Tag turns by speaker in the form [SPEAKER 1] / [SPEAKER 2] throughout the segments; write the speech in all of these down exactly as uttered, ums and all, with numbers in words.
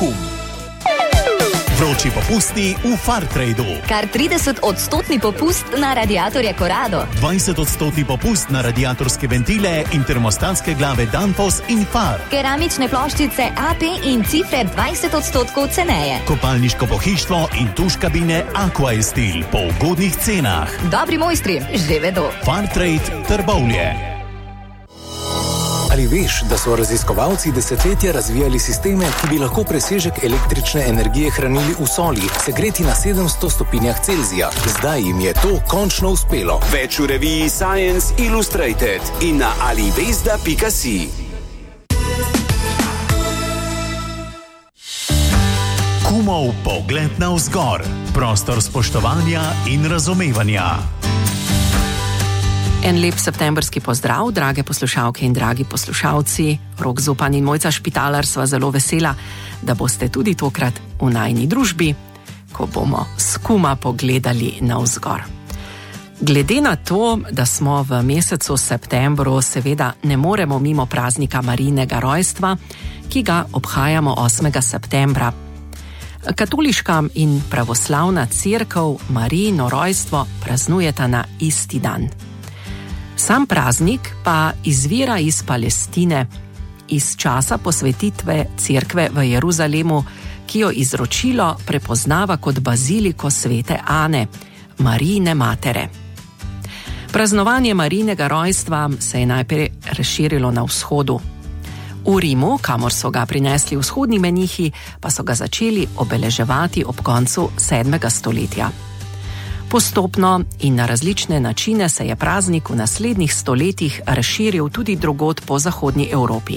[SPEAKER 1] kum. Vroči popusti v Fartradu.
[SPEAKER 2] Kar trideset odstotni popust na radiatorje Corrado.
[SPEAKER 1] dvajset odstotni popust na radiatorske ventile in termostatske glave Danfoss in Far.
[SPEAKER 2] Keramične ploščice A P in cifre dvajset odstotkov ceneje.
[SPEAKER 1] Kopalniško pohištvo in tuš kabine Aquaestil po ugodnih cenah.
[SPEAKER 2] Dobri mojstri že vedo.
[SPEAKER 1] Fartrade Trbovlje.
[SPEAKER 3] Ali veš, da so raziskovalci desetletja razvijali sisteme, ki bi lahko presežek električne energije hranili v soli, segreti na sedemsto stopinjah Celzija? Zdaj jim je to končno uspelo.
[SPEAKER 4] Več v reviji Science Illustrated in na alivesda pika si.
[SPEAKER 1] Kumov pogled navzgor. Prostor spoštovanja in razumevanja.
[SPEAKER 5] En lep septembrski pozdrav, drage poslušalke in dragi poslušalci. Rok Zupan in Mojca Špitalar sva zelo vesela, da boste tudi tokrat v najni družbi, ko bomo s kuma pogledali navzgor. Glede na to, da smo v mesecu septembru, seveda ne moremo mimo praznika Marijinega rojstva, ki ga obhajamo osmega septembra. Katoliška in pravoslavna cerkev Marijino rojstvo praznujeta na isti dan. Sam praznik pa izvira iz Palestine, iz časa posvetitve cerkve v Jeruzalemu, ki jo izročilo prepoznava kot baziliko svete Ane, Marijine matere. Praznovanje Marijinega rojstva se je najprej razširilo na vzhodu. V Rimu, kamor so ga prinesli vzhodni menihi, pa so ga začeli obeleževati ob koncu sedmega stoletja. Postopno in na različne načine se je praznik v naslednjih stoletjih razširil tudi drugod po zahodni Evropi.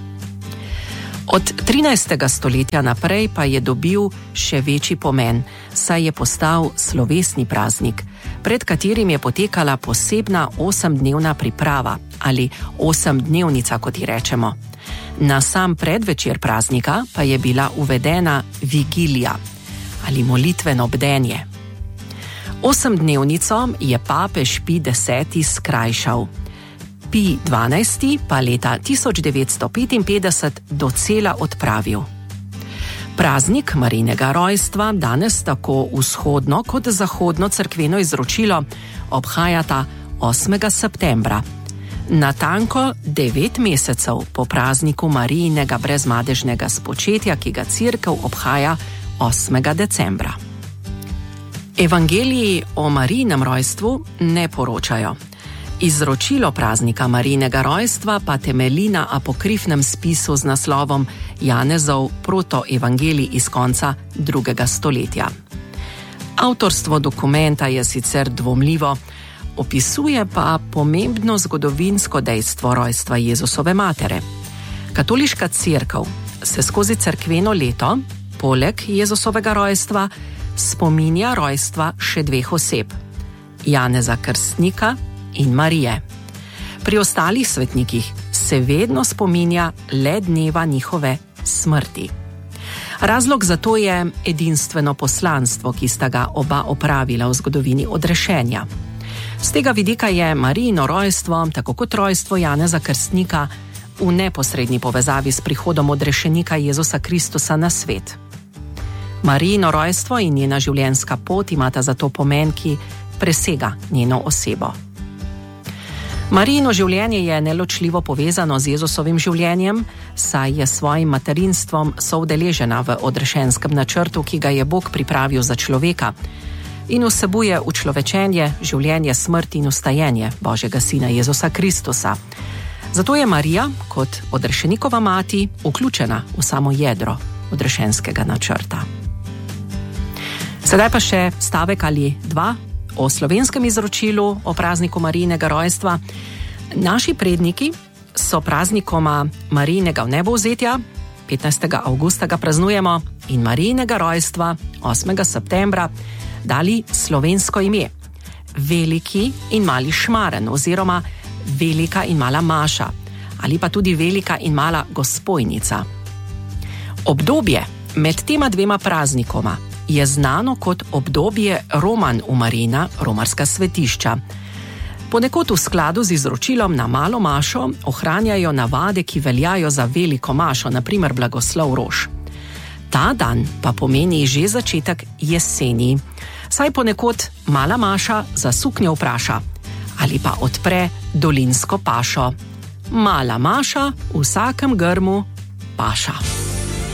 [SPEAKER 5] Od trinajstega stoletja naprej pa je dobil še večji pomen, saj je postal slovesni praznik, pred katerim je potekala posebna osemdnevna priprava ali osemdnevnica, kot ji rečemo. Na sam predvečer praznika pa je bila uvedena vigilija ali molitveno bdenje. Osemdnevnico je papež Pij deseti skrajšal. Pij dvanajsti pa leta tisoč devetsto petinpetdeset docela odpravil. Praznik Marijinega rojstva danes tako vzhodno kot zahodno cerkveno izročilo obhajata osmega septembra. Natanko devet mesecev po prazniku Marijinega brezmadežnega spočetja, ki ga cerkev obhaja osmega decembra. Evangeliji o Marijinem rojstvu ne poročajo. Izročilo praznika Marijinega rojstva pa temelji na apokrifnem spisu z naslovom Janezov protoevangelij iz konca drugega stoletja. Avtorstvo dokumenta je sicer dvomljivo, opisuje pa pomembno zgodovinsko dejstvo rojstva Jezusove matere. Katoliška cerkev se skozi cerkveno leto, poleg Jezusovega rojstva, spominja rojstva še dveh oseb, Janeza Krstnika in Marije. Pri ostalih svetnikih se vedno spominja le dneva njihove smrti. Razlog za to je edinstveno poslanstvo, ki sta ga oba opravila v zgodovini odrešenja. Z tega vidika je Marijino rojstvo, tako kot rojstvo Janeza Krstnika, v neposredni povezavi s prihodom odrešenika Jezusa Kristusa na svet. Marijino rojstvo in njena življenjska pot imata zato pomen, ki presega njeno osebo. Marijino življenje je neločljivo povezano z Jezusovim življenjem, saj je svojim materinstvom soudeležena v odrešenskem načrtu, ki ga je Bog pripravil za človeka in vsebuje učlovečenje, življenje, smrt in vstajenje Božjega sina Jezusa Kristusa. Zato je Marija kot odrešenikova mati vključena v samo jedro odrešenskega načrta. Sedaj pa še stavek ali dva o slovenskem izročilu o prazniku Marijinega rojstva. Naši predniki so praznikoma Marijinega vnebovzetja, petnajstega avgusta ga praznujemo, in Marijinega rojstva, osmega septembra, dali slovensko ime. Veliki in mali Šmaren oziroma Velika in mala Maša ali pa tudi Velika in mala Gospojnica. Obdobje med tema dvema praznikoma je znano kot obdobje Roman v Marijina, romarska svetišča. Ponekod v skladu z izročilom na malo mašo ohranjajo navade, ki veljajo za veliko mašo, na primer blagoslov rož. Ta dan pa pomeni že začetek jeseni. Saj ponekod mala Maša za suknjo vpraša ali pa odpre dolinsko pašo. Mala Maša v vsakem grmu paša.